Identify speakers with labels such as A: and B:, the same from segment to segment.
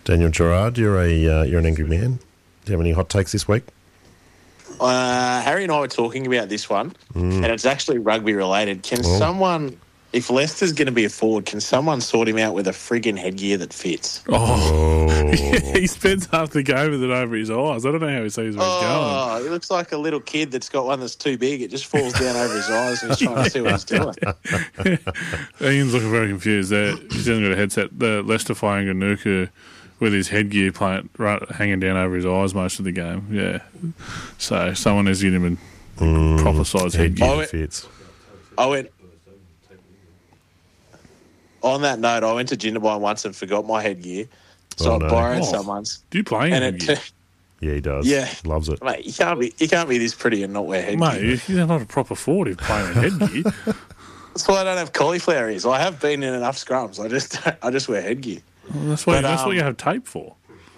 A: Daniel Gerard, you're an angry man. Do you have any hot takes this week?
B: Harry and I were talking about this one, and it's actually rugby related. Can someone, if Leicester's going to be a forward, can someone sort him out with a friggin' headgear that fits?
C: He spends half the game with it over his eyes. I don't know how he sees where he's going.
B: He looks like a little kid that's got one that's too big. It just falls down over his eyes and he's trying to see what he's doing.
C: Ian's looking very confused there. He's hasn't got a headset. The Leicester Fainga'anuku with his headgear hanging down over his eyes most of the game. Yeah. So someone has given him a proper size headgear.
A: Fits.
B: On that note, I went to Jindabyne once and forgot my headgear. So I borrowed someone's.
C: Do you play in headgear?
A: Yeah, he does.
B: Yeah.
A: Loves it.
B: Mate, you can't be this pretty and not wear headgear.
C: Mate, you're not a proper forward if playing in headgear.
B: That's why I don't have cauliflower ears. I have been in enough scrums. I just wear headgear.
C: Well, that's what you have tape for.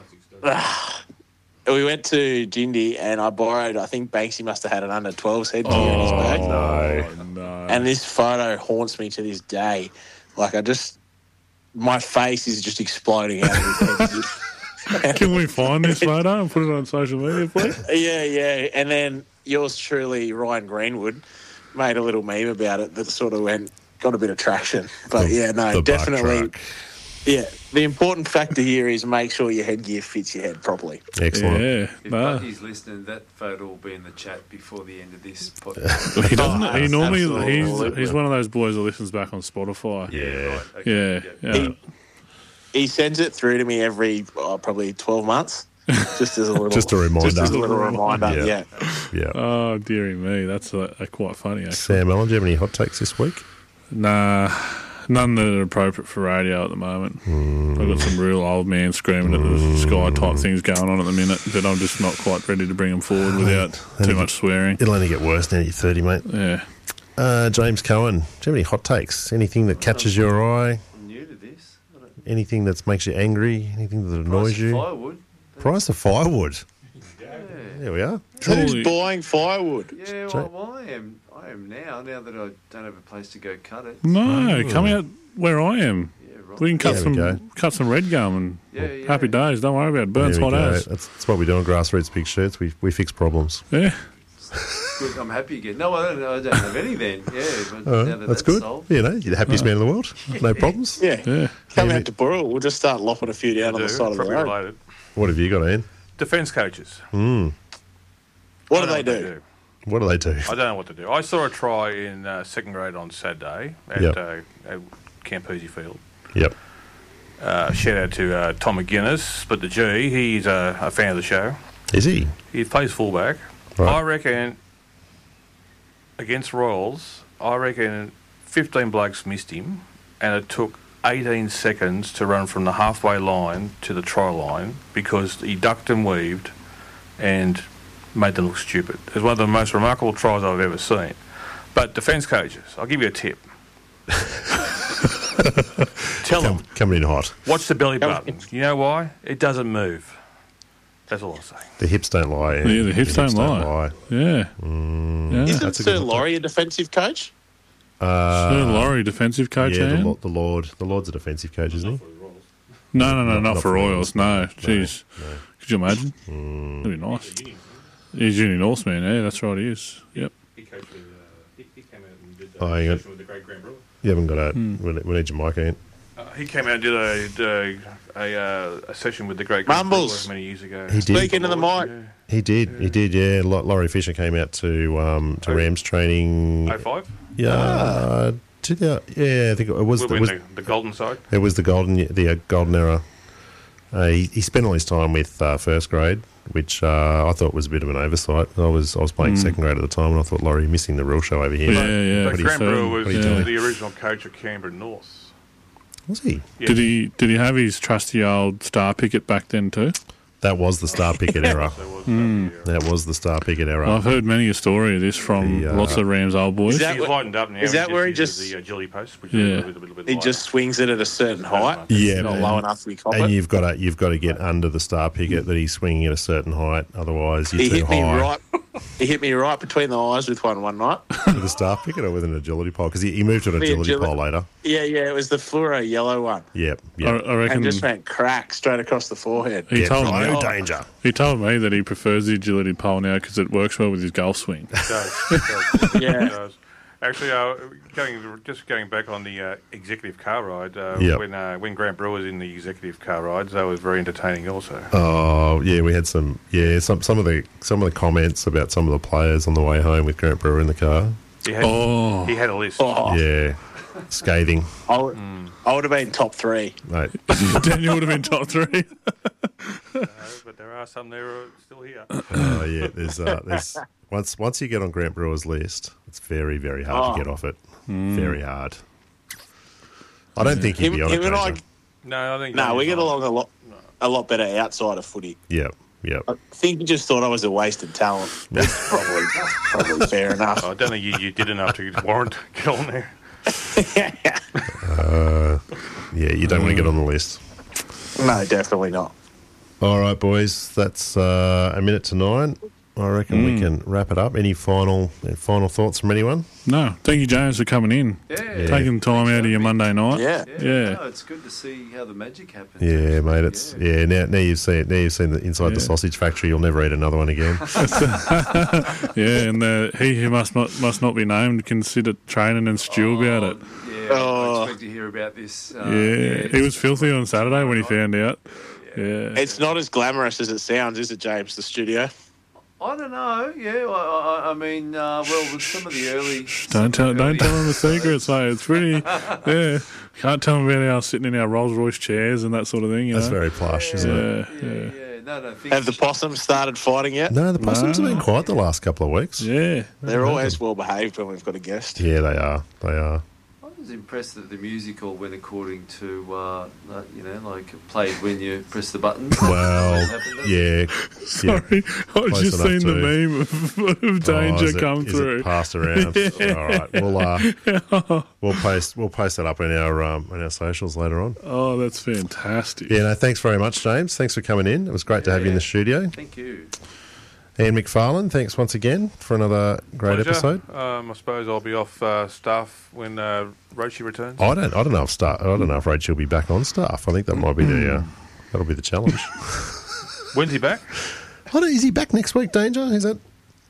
B: We went to Jindy and I borrowed, I think Banksy must have had an under 12s headgear in his bag.
C: No.
B: And this photo haunts me to this day. Like my face is just exploding out of his head.
C: Can we find this photo and put it on social media, please?
B: Yeah. And then yours truly, Ryan Greenwood, made a little meme about it that sort of got a bit of traction. But definitely. Yeah, the important factor here is make sure your headgear fits your head properly.
A: Excellent.
C: Yeah.
D: If Buddy's listening, that photo will be in the chat before the end of this podcast.
C: He doesn't. He normally he's one of those boys that listens back on Spotify.
A: Yeah.
D: Right, okay.
C: Yeah.
B: He sends it through to me every probably 12 months, just as a little,
A: Just a reminder.
B: Just as a little reminder. Yeah.
C: Oh, dearie me, that's quite funny. Actually.
A: Sam Allen, do you have any hot takes this week?
C: Nah. None that are appropriate for radio at the moment. I've got some real old man screaming at the sky type things going on at the minute, but I'm just not quite ready to bring them forward without too much swearing.
A: It'll only get worse now that you're 30, mate.
C: Yeah.
A: James Cohen, do you have any hot takes? Anything that catches your eye?
D: I'm new to this.
A: Anything that makes you angry? Anything that annoys you?
D: Firewood.
A: Price of firewood.
D: Yeah.
A: There we are.
B: Who's buying firewood?
D: Yeah, well, I am now that I don't have a place to go cut it.
C: No, come out where I am.
D: Yeah, right.
C: We can cut
A: There we
C: cut some red gum and happy days. Don't worry about it. Burns
A: There we
C: hot
A: go.
C: ass.
A: That's what we do on Grassroots Big Shirts. We fix problems.
C: Yeah.
D: Good, I'm happy again. No, I don't have any then. Yeah, but now
A: That's good.
D: solved.
A: You know, you're the happiest man in the world. No problems.
B: Yeah. Come out to Burrell. We'll just start lopping a few down on the side of the road.
E: Related.
A: What have you got, Ian?
E: Defence coaches.
B: What do they do?
A: What do they do?
E: I don't know what to do. I saw a try in second grade on Saturday at Campese Field.
A: Yep.
E: Shout out to Tom McGuinness, split the G. He's a fan of the show.
A: Is he?
E: He plays fullback.
A: Right.
E: I reckon against Royals, 15 blokes missed him, and it took 18 seconds to run from the halfway line to the try line because he ducked and weaved and made them look stupid. It was one of the most remarkable tries I've ever seen. But defence coaches, I'll give you a tip. Tell them.
A: Coming in hot.
E: Watch the belly button. You know why? It doesn't move. That's all I'll say.
A: The hips don't lie. Ian.
C: Yeah, the hips don't lie. Yeah. Yeah.
B: Isn't Sir Laurie a defensive coach?
C: Sir Laurie, defensive coach,
A: Yeah,
C: Ian?
A: the Lord's a defensive coach, isn't he?
C: No, not for
A: for
C: Royals. No. Jeez.
A: No.
C: Could you imagine? That'd be nice. He's Uni Norseman, yeah, that's right, he is. Yep.
E: He coached with, he came out and did
A: hang on.
E: session with the great Graham Brewer.
A: You haven't got a... We need your mic, Ian.
E: He came out and did a session with the great Graham
B: Mumbles.
E: Brewer many years ago.
A: He did.
B: Speak into the mic.
A: He did, yeah. Laurie Fisher came out to Rams training...
E: 05?
A: Yeah. I think it was...
E: The golden side.
A: It was the golden era. He spent all his time with first grade, which I thought was a bit of an oversight. I was playing second grade at the time, and I thought, Laurie, you're missing the real show over here.
C: Yeah.
E: But
A: What are you
E: Graham Brewer
A: saying?
E: was
A: What are you doing?
E: the original coach of Canberra North.
A: Was he?
E: Yeah.
C: Did he have his trusty old star picket back then too?
A: That was the Star Pickett era.
E: There was
A: That was the Star Pickett era.
C: I've heard many a story of this from lots of Rams old boys.
B: Is that
E: He's lightened up now.
B: Is that where he
E: uses
B: just-
E: the agility post, which
C: Yeah.
E: is a little bit
B: He
E: lighter.
B: just swings it at a certain height.
A: Yeah,
B: Not
A: man.
B: low enough to be copper.
A: And you've got to get under the Star Pickett that he's swinging at a certain height. Otherwise, you're
B: He
A: too
B: hit me
A: high
B: right. He hit me right between the eyes with one night.
A: with a Star Pickett or with an agility pole because he moved to an
B: The
A: agility
B: agili-
A: pole later.
B: Yeah, it was the fluoro yellow one,
A: Yep.
C: I,
A: Yep.
C: I reckon
B: and just went crack straight across the forehead.
C: he
A: Yeah,
C: told
A: from
C: me.
A: no danger.
C: He told me that he prefers the agility pole now because it works well with his golf swing.
E: It does.
B: Yeah.
E: It does. Actually, going back on the executive car ride,
A: Yep.
E: when Grant Brewer was in the executive car rides, that was very entertaining also.
A: Oh yeah, we had some of the comments about some of the players on the way home with Grant Brewer in the car.
E: He had,
C: Oh.
E: he had a list.
B: Oh,
A: Yeah, scathing.
B: I would have been top 3.
A: Mate.
C: Daniel would have been top 3.
E: But there are some there who are still here.
A: Oh yeah, there's once you get on Grant Brewer's list, it's very very hard to get off it. Very hard. I don't think he'd be on it.
B: Him and I,
A: Jason.
E: No, I think.
B: no, we
E: Daniel's
B: get
E: on.
B: along a lot better outside of footy.
A: Yep. Yep.
B: I think he just thought I was a wasted talent. That's probably fair enough.
E: I don't think you did enough to warrant get on there.
A: Yeah, you don't want to get on the list.
B: No, definitely not.
A: All right, boys. That's a minute to 9. I reckon we can wrap it up. Any final thoughts from anyone?
C: No, thank you, James, for coming in.
D: Yeah.
C: Taking time out of your Monday night.
B: Yeah.
C: Yeah.
D: No, it's good to see how the magic happens.
A: Yeah,
D: actually.
A: mate. It's Now you've seen the inside the sausage factory. You'll never eat another one again.
C: Yeah, and he who must not be named can sit at training and stew about it.
D: Yeah,
B: Oh.
D: I expect to hear about this.
C: Yeah, he was filthy on Saturday when he found out. Yeah.
B: It's not as glamorous as it sounds, is it, James, the studio?
D: I don't know. Yeah, I mean, well, with some of the early.
C: Don't tell him the secrets, mate. It's pretty. Yeah, can't tell him about our sitting in our Rolls Royce chairs and that sort of thing. You
A: That's
C: know?
A: very plush, isn't it?
D: Yeah. No, things
B: Have the possums started fighting yet?
A: No, the possums have been quiet the last couple of weeks.
C: Yeah.
B: They're always well behaved when we've got a guest.
A: Yeah, they are. They are.
D: I was impressed that the musical went according to, like played when you press the button.
A: Well, yeah.
C: Sorry, I was
A: Close
C: just
A: enough
C: seeing the
A: to-
C: meme of danger
A: is
C: come
A: it
C: through.
A: passed around? All right, we'll post that up in our socials later on.
C: Oh, that's fantastic.
A: Yeah, no, thanks very much, James. Thanks for coming in. It was great to have you in the studio.
D: Thank you.
A: Ian McFarlane, thanks once again for another great
E: Pleasure.
A: episode.
E: I suppose I'll be off staff when Rochi returns.
A: I don't know if Rachel will be back on staff. I think that might be that'll be the challenge.
E: When's he back?
A: Is he back next week, Danger? Is that?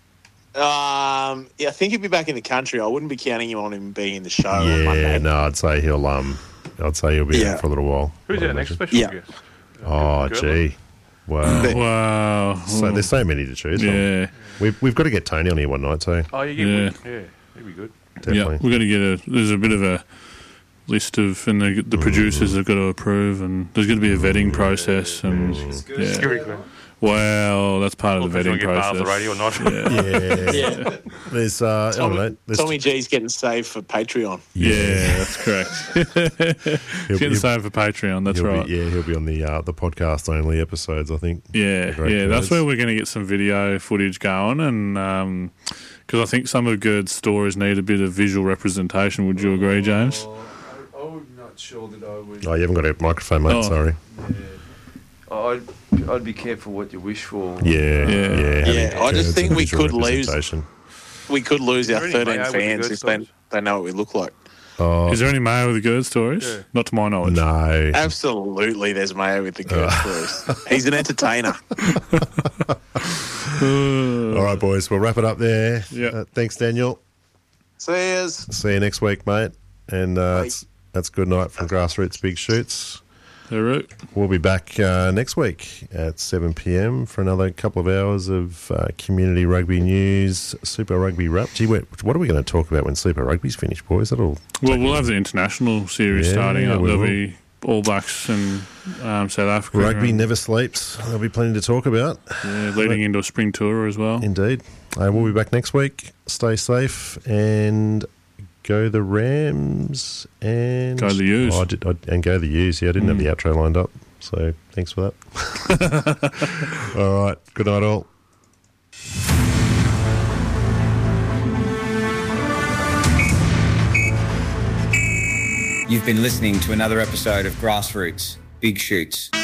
B: Yeah, I think he'll be back in the country. I wouldn't be counting on him being in the show on
A: Yeah,
B: Monday.
A: no, I'd say he'll be
B: Yeah.
A: out for a little while.
E: Who's
A: I'd
E: our next
A: imagine.
E: special
B: Yeah.
E: guest?
A: Oh, gee. Wow.
C: Wow.
A: So there's so many to choose from.
C: Yeah.
A: We've got to get Tony on here one night too.
E: Oh,
C: Yeah.
E: yeah, he'd be good.
A: Definitely.
C: Yeah, we've got to get there's a bit of a list of, and the producers have got to approve, and there's going to be a vetting process, and
D: It's good.
C: yeah.
E: Very good.
C: Well, that's part of the vetting
E: Get part of the
C: process.
E: radio or not?
A: Yeah.
B: Yeah.
A: There's I don't know. There's
B: Tommy G's getting saved for Patreon.
C: Yeah, that's correct.
A: he'll
C: Getting
A: be-
C: saved for Patreon. That's
A: he'll
C: right.
A: Be, he'll be on the podcast only episodes, I think.
C: Yeah,
A: Great
C: yeah, that's
A: guys.
C: where we're going to get some video footage going, and because I think some of Gerd's stories need a bit of visual representation. Would you agree, James?
D: I'm not sure that I would.
A: Oh, you haven't got a microphone, mate.
C: Oh.
A: Sorry.
D: I'd be careful what you wish for.
A: Yeah.
B: Yeah, I just think we could lose.
A: representation.
B: We could lose our
E: Is there any
B: 13
E: mayo with the
B: fans
E: good
B: if
E: stories?
B: they know what we look like.
A: Oh,
C: Is there any mayo with the Gerd stories?
E: Yeah.
C: Not to my knowledge.
A: no.
B: Absolutely, there's Mayo with the Gerd stories. He's an entertainer.
A: All right, boys. We'll wrap it up there.
C: Yeah.
A: Thanks, Daniel.
B: See yous.
A: See you next week, mate. And that's good night from Grassroots Big Shoots.
C: Hooroo.
A: We'll be back next week at 7 p.m. for another couple of hours of community rugby news, Super Rugby wrap. Gee, what are we going to talk about when Super Rugby's finished, boys?
C: Well, we'll have the international series
A: Yeah,
C: starting up.
A: we
C: There'll
A: will.
C: be All Blacks and South Africa.
A: Rugby
C: and,
A: never sleeps. There'll be plenty to talk about.
C: leading into a spring tour as well.
A: Indeed. We'll be back next week. Stay safe and go the Rams and
C: Go the Utes.
A: and go the Utes. Yeah, I didn't have the outro lined up. So thanks for that. All right. Good night, all.
F: You've been listening to another episode of Grassroots Big Shoots.